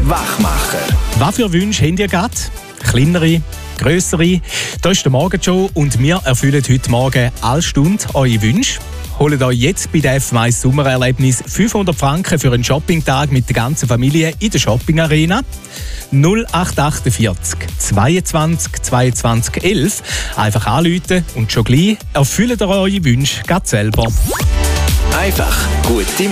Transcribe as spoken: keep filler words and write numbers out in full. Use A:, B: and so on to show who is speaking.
A: Wachmacher.
B: Was für Wünsche habt ihr gerade? Kleinere, grössere? Da ist der Morgenshow und wir erfüllen heute Morgen alle Stunde eure Wünsche. Holt euch jetzt bei der F eins Sommererlebnis fünfhundert Franken für einen Shoppingtag mit der ganzen Familie in der Shopping Arena. null acht achtundvierzig zweiundzwanzig zweiundzwanzig elf. Einfach anrufen und schon gleich erfüllt ihr eure Wünsche gerade selber.
A: Einfach gute